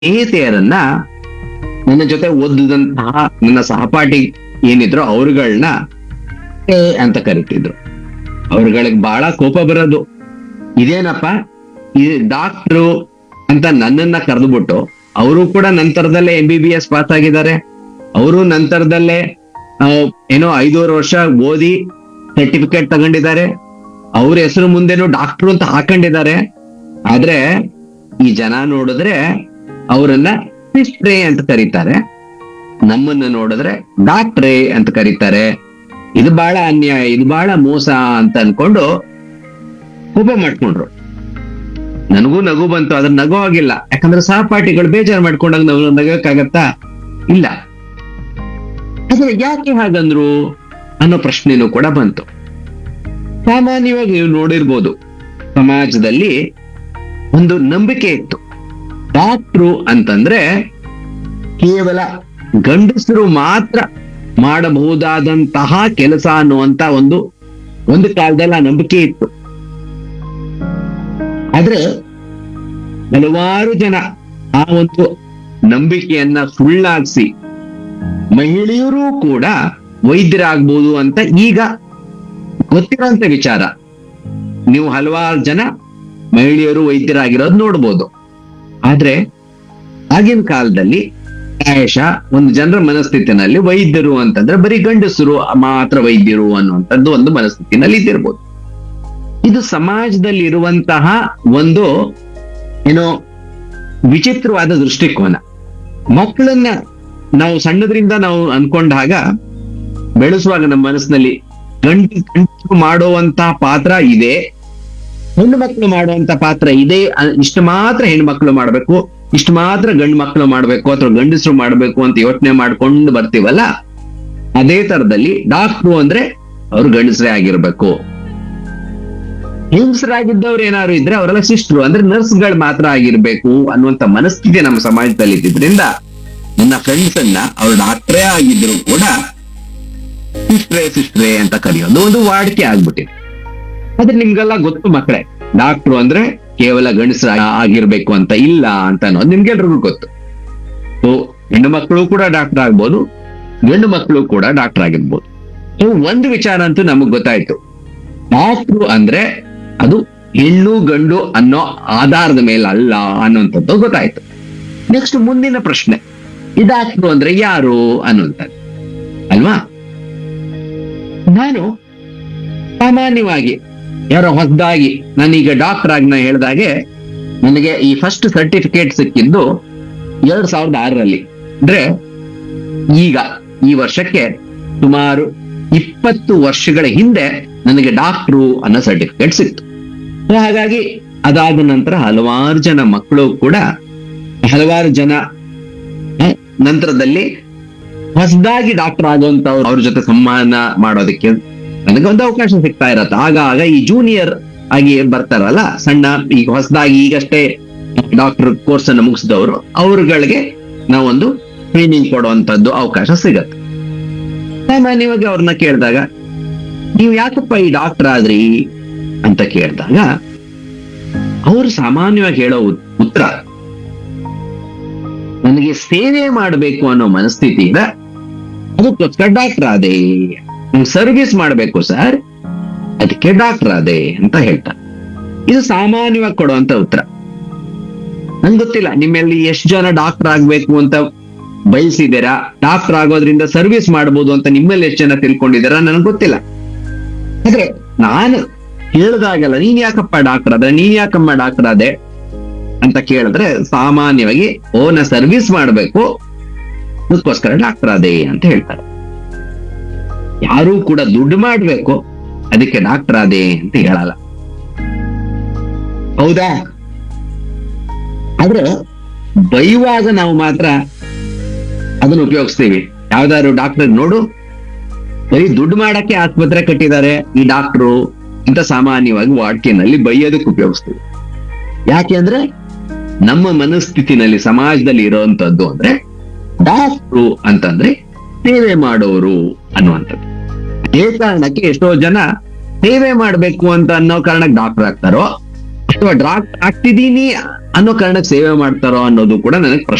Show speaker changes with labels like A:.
A: ಸ್ನೇಹಿತೆಯರನ್ನ, ನನ್ನ ಜೊತೆ ಓದಿದಂತಹ ನನ್ನ ಸಹಪಾಠಿ ಏನಿದ್ರು ಅವ್ರುಗಳನ್ನ ಅಂತ ಕರಿತಿದ್ರು. ಅವ್ರುಗಳಿಗೆ ಬಹಳ ಕೋಪ ಬರೋದು, ಇದೇನಪ್ಪ ಈ ಡಾಕ್ಟ್ರು ಅಂತ ನನ್ನನ್ನ ಕರೆದುಬಿಟ್ಟು ಅವರು ಕೂಡ ನಂತರದಲ್ಲೇ MBBS ಪಾಸ್ ಆಗಿದ್ದಾರೆ, ಅವರು ನಂತರದಲ್ಲೇ ಏನೋ 5.5 ವರ್ಷ ಓದಿ ಸರ್ಟಿಫಿಕೇಟ್ ತಗೊಂಡಿದ್ದಾರೆ, ಅವ್ರ ಹೆಸರು ಮುಂದೆನೋ ಡಾಕ್ಟ್ರು ಅಂತ ಹಾಕೊಂಡಿದ್ದಾರೆ. ಆದ್ರೆ ಈ ಜನ ನೋಡಿದ್ರೆ ಅವರನ್ನ ಸಿಸ್ಟ್ರೇ ಅಂತ ಕರೀತಾರೆ, ನಮ್ಮನ್ನ ನೋಡಿದ್ರೆ ಡಾಕ್ಟ್ರೇ ಅಂತ ಕರೀತಾರೆ. ಇದು ಬಹಳ ಅನ್ಯಾಯ, ಇದು ಬಹಳ ಮೋಸ ಅಂತ ಅನ್ಕೊಂಡು ಕೋಪ ಮಾಡ್ಕೊಂಡ್ರು. ನನಗೂ ನಗು ಬಂತು, ಅದ್ರ ನಗು ಆಗಿಲ್ಲ, ಯಾಕಂದ್ರೆ ಸಹಪಾಠಿಗಳು ಬೇಜಾರು ಮಾಡ್ಕೊಂಡಾಗ ನಾವು ನಗಕ್ಕಾಗತ್ತಾ? ಇಲ್ಲ. ಆದ್ರೆ ಯಾಕೆ ಹಾಗಂದ್ರು ಅನ್ನೋ ಪ್ರಶ್ನೆನೂ ಕೂಡ ಬಂತು. ಸಾಮಾನ್ಯವಾಗಿ ನೀವು ನೋಡಿರ್ಬೋದು, ಸಮಾಜದಲ್ಲಿ ಒಂದು ನಂಬಿಕೆ ಇತ್ತು, ಡಾಕ್ಟ್ರು ಅಂತಂದ್ರೆ ಕೇವಲ ಗಂಡಸರು ಮಾತ್ರ ಮಾಡಬಹುದಾದಂತಹ ಕೆಲಸ ಅನ್ನುವಂತ ಒಂದು ಕಾಲದಲ್ಲಿ ಆ ನಂಬಿಕೆ ಇತ್ತು. ಆದ್ರೆ ಹಲವಾರು ಜನ ಆ ಒಂದು ನಂಬಿಕೆಯನ್ನ ಸುಳ್ಳಾಗಿಸಿ ಮಹಿಳೆಯರು ಕೂಡ ವೈದ್ಯರಾಗ್ಬೋದು ಅಂತ ಈಗ ಗೊತ್ತಿರೋಂತ ವಿಚಾರ. ನೀವು ಹಲವಾರು ಜನ ಮಹಿಳೆಯರು ವೈದ್ಯರಾಗಿರೋದು ನೋಡ್ಬೋದು. ಆದ್ರೆ ಆಗಿನ ಕಾಲದಲ್ಲಿ ಪ್ರಾಯಶಃ ಒಂದು ಜನರ ಮನಸ್ಥಿತಿನಲ್ಲಿ ವೈದ್ಯರು ಅಂತಂದ್ರೆ ಬರೀ ಗಂಡಸರು ಮಾತ್ರ ವೈದ್ಯರು ಅನ್ನುವಂಥದ್ದು ಒಂದು ಮನಸ್ಥಿತಿನಲ್ಲಿ ಇದ್ದಿರ್ಬೋದು. ಇದು ಸಮಾಜದಲ್ಲಿ ಇರುವಂತಹ ಒಂದು ಏನೋ ವಿಚಿತ್ರವಾದ ದೃಷ್ಟಿಕೋನ. ಮಕ್ಕಳನ್ನ ನಾವು ಸಣ್ಣದ್ರಿಂದ ನಾವು ಅನ್ಕೊಂಡಾಗ ಬೆಳೆಸುವಾಗ ನಮ್ಮ ಮನಸ್ಸಿನಲ್ಲಿ ಗಂಡು ಮಾಡುವಂತಹ ಪಾತ್ರ ಇದೆ, ಹೆಣ್ಣು ಮಕ್ಕಳು ಮಾಡುವಂತ ಪಾತ್ರ ಇದೆ, ಇಷ್ಟು ಮಾತ್ರ ಹೆಣ್ಣು ಮಕ್ಕಳು ಮಾಡ್ಬೇಕು, ಇಷ್ಟು ಮಾತ್ರ ಗಂಡು ಮಕ್ಕಳು ಮಾಡ್ಬೇಕು ಅಥವಾ ಗಂಡಸರು ಮಾಡ್ಬೇಕು ಅಂತ ಯೋಚನೆ ಮಾಡ್ಕೊಂಡು ಬರ್ತೀವಲ್ಲ, ಅದೇ ತರದಲ್ಲಿ ಡಾಕ್ಟ್ರು ಅಂದ್ರೆ ಅವ್ರು ಗಂಡಸರೇ ಆಗಿರ್ಬೇಕು. ಹೆಂಗಸರಾಗಿದ್ದವ್ರು ಏನಾದ್ರು ಇದ್ರೆ ಅವರೆಲ್ಲ ಸಿಸ್ಟ್ರು ಅಂದ್ರೆ ನರ್ಸ್ಗಳು ಮಾತ್ರ ಆಗಿರ್ಬೇಕು ಅನ್ನುವಂತ ಮನಸ್ಥಿತಿ ನಮ್ಮ ಸಮಾಜದಲ್ಲಿ ಇದ್ದಿದ್ರಿಂದ ನನ್ನ ಫ್ರೆಂಡ್ಸ್ ಅನ್ನ ಅವ್ರು ಡಾಕ್ಟ್ರೇ ಆಗಿದ್ರು ಕೂಡ ಸಿಸ್ಟ್ರೇ ಅಂತ ಕರೆಯೋದು ಒಂದು ವಾಡಿಕೆ ಆಗ್ಬಿಟ್ಟಿದೆ. ಆದ್ರೆ ನಿಮ್ಗೆಲ್ಲ ಗೊತ್ತು ಮಕ್ಕಳೇ, ಡಾಕ್ಟ್ರು ಅಂದ್ರೆ ಕೇವಲ ಗಂಡಸರ ಆಗಿರ್ಬೇಕು ಅಂತ ಇಲ್ಲ ಅಂತ ಅನ್ನೋದು ನಿಮ್ಗೆಲ್ರಿಗೂ ಗೊತ್ತು. ಸೊ ಹೆಣ್ಣು ಮಕ್ಕಳು ಕೂಡ ಡಾಕ್ಟರ್ ಆಗ್ಬೋದು, ಗಂಡು ಮಕ್ಕಳು ಕೂಡ ಡಾಕ್ಟರ್ ಆಗಿರ್ಬೋದು. ಸೊ ಒಂದು ವಿಚಾರ ಅಂತೂ ನಮಗ್ ಗೊತ್ತಾಯ್ತು, ಡಾಕ್ಟ್ರು ಅಂದ್ರೆ ಅದು ಹೆಣ್ಣು ಗಂಡು ಅನ್ನೋ ಆಧಾರದ ಮೇಲೆ ಅಲ್ಲ ಅನ್ನುವಂಥದ್ದು ಗೊತ್ತಾಯ್ತು. ನೆಕ್ಸ್ಟ್ ಮುಂದಿನ ಪ್ರಶ್ನೆ, ಈ ಡಾಕ್ಟ್ರು ಅಂದ್ರೆ ಯಾರು ಅನ್ನುವಂಥದ್ದು ಅಲ್ವಾ? ನಾನು ಸಾಮಾನ್ಯವಾಗಿ ಯಾರೋ ಹೊಸದಾಗಿ ನಾನೀಗ ಡಾಕ್ಟರ್ ಆಗಿ ಹೇಳಿದಾಗೆ ನನಗೆ ಈ ಫಸ್ಟ್ ಸರ್ಟಿಫಿಕೇಟ್ ಸಿಕ್ಕಿದ್ದು 2006ರಲ್ಲಿ. ಅಂದ್ರೆ ಈಗ ಈ ವರ್ಷಕ್ಕೆ ಸುಮಾರು 20 ವರ್ಷಗಳ ಹಿಂದೆ ನನಗೆ ಡಾಕ್ಟ್ರು ಅನ್ನೋ ಸರ್ಟಿಫಿಕೇಟ್ ಸಿಕ್ತು. ಹಾಗಾಗಿ ಅದಾದ ನಂತರ ಹಲವಾರು ಜನ ಮಕ್ಕಳು ಕೂಡ ಹಲವಾರು ಜನ ನಂತರದಲ್ಲಿ ಹೊಸದಾಗಿ ಡಾಕ್ಟರ್ ಆಗುವಂತವ್ರು ಅವ್ರ ಜೊತೆ ಸಂವಹನ ಮಾಡೋದಕ್ಕೆ ನನಗೆ ಒಂದು ಅವಕಾಶ ಸಿಗ್ತಾ ಇರತ್ತೆ. ಆಗ ಈ ಜೂನಿಯರ್ ಆಗಿ ಬರ್ತಾರಲ್ಲ, ಸಣ್ಣ ಈಗ ಹೊಸದಾಗಿ ಈಗಷ್ಟೇ ಡಾಕ್ಟರ್ ಕೋರ್ಸ್ ಅನ್ನು ಮುಗಿಸಿದವರು, ಅವ್ರಗಳಿಗೆ ನಾವೊಂದು ಟ್ರೈನಿಂಗ್ ಕೊಡುವಂತದ್ದು ಅವಕಾಶ ಸಿಗತ್ತೆ. ಸಾಮಾನ್ಯವಾಗಿ ಅವ್ರನ್ನ ಕೇಳಿದಾಗ ನೀವು ಯಾಕಪ್ಪ ಈ ಡಾಕ್ಟರ್ ಆದ್ರಿ ಅಂತ ಕೇಳಿದಾಗ ಅವ್ರು ಸಾಮಾನ್ಯವಾಗಿ ಹೇಳೋ ಉತ್ತರ, ನನಗೆ ಸೇವೆ ಮಾಡಬೇಕು ಅನ್ನೋ ಮನಸ್ಥಿತಿ ಇದೆ, ಅದಕ್ಕೋಸ್ಕರ ಡಾಕ್ಟರ್ ಆದೆ, ಸರ್ವಿಸ್ ಮಾಡ್ಬೇಕು ಸರ್, ಅದಕ್ಕೆ ಡಾಕ್ಟರ್ ಆದೆ ಅಂತ ಹೇಳ್ತಾರೆ. ಇದು ಸಾಮಾನ್ಯವಾಗಿ ಕೊಡುವಂತ ಉತ್ತರ. ನಂಗೆ ಗೊತ್ತಿಲ್ಲ ನಿಮ್ಮಲ್ಲಿ ಎಷ್ಟು ಜನ ಡಾಕ್ಟರ್ ಆಗ್ಬೇಕು ಅಂತ ಬಯಸಿದ್ದೀರಾ, ಡಾಕ್ಟರ್ ಆಗೋದ್ರಿಂದ ಸರ್ವಿಸ್ ಮಾಡ್ಬೋದು ಅಂತ ನಿಮ್ಮಲ್ಲಿ ಎಷ್ಟು ಜನ ತಿಳ್ಕೊಂಡಿದ್ದೀರಾ ನನಗೆ ಗೊತ್ತಿಲ್ಲ. ಆದ್ರೆ ನಾನು ಹೇಳಿದಾಗಲ್ಲ ನೀನ್ ಯಾಕಪ್ಪ ಡಾಕ್ಟರ್ ಆದ್ರೆ, ನೀನ್ ಯಾಕಮ್ಮ ಡಾಕ್ಟರ್ ಆದೆ ಅಂತ ಕೇಳಿದ್ರೆ ಸಾಮಾನ್ಯವಾಗಿ ನಾ ಸರ್ವಿಸ್ ಮಾಡ್ಬೇಕು ಅದಕ್ಕೋಸ್ಕರ ಡಾಕ್ಟರ್ ಆದೆ ಅಂತ ಹೇಳ್ತಾರೆ. ಯಾರೂ ಕೂಡ ದುಡ್ಡು ಮಾಡ್ಬೇಕು ಅದಕ್ಕೆ ಡಾಕ್ಟರ್ ಆದೆ ಅಂತ ಹೇಳಲ್ಲ, ಹೌದಾ? ಆದ್ರೆ ಬೈಯುವಾಗ ನಾವು ಮಾತ್ರ ಅದನ್ನ ಉಪಯೋಗಿಸ್ತೀವಿ. ಯಾವ್ದಾದ್ರು ಡಾಕ್ಟರ್ ನೋಡು, ಬರೀ ದುಡ್ಡು ಮಾಡಕ್ಕೆ ಆಸ್ಪತ್ರೆ ಕಟ್ಟಿದ್ದಾರೆ ಈ ಡಾಕ್ಟ್ರು ಅಂತ ಸಾಮಾನ್ಯವಾಗಿ ವಾಡಿಕೆನಲ್ಲಿ ಬೈಯೋದಕ್ಕೆ ಉಪಯೋಗಿಸ್ತೀವಿ. ಯಾಕೆ ಅಂದ್ರೆ ನಮ್ಮ ಮನಸ್ಥಿತಿನಲ್ಲಿ ಸಮಾಜದಲ್ಲಿ ಇರುವಂತದ್ದು ಅಂದ್ರೆ ಡಾಕ್ಟ್ರು ಅಂತಂದ್ರೆ ಸೇವೆ ಮಾಡೋರು ಅನ್ನುವಂಥದ್ದು. ಅದೇ ಕಾರಣಕ್ಕೆ ಎಷ್ಟೋ ಜನ ಸೇವೆ ಮಾಡ್ಬೇಕು ಅಂತ ಅನ್ನೋ ಕಾರಣಕ್ಕೆ ಡಾಕ್ಟರ್ ಆಗ್ತಾರೋ ಅಥವಾ ಡಾಕ್ಟರ್ ಆಗ್ತಿದೀನಿ ಅನ್ನೋ ಕಾರಣಕ್ಕೆ ಸೇವೆ ಮಾಡ್ತಾರೋ ಅನ್ನೋದು ಕೂಡ ನನಗೆ